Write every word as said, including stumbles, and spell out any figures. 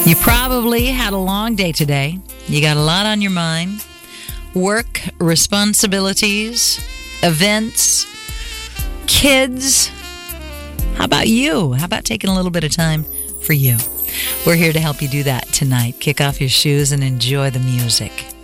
You probably had a long day today. You got a lot on your mind. Work, responsibilities, events, kids. How about you? How about taking a little bit of time for you? We're here to help you do that tonight. Kick off your shoes and enjoy the music.